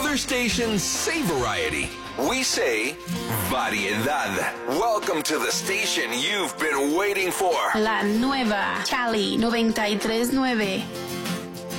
Other stations say variety. We say variedad. Welcome to the station you've been waiting for. La nueva Cali 93.9.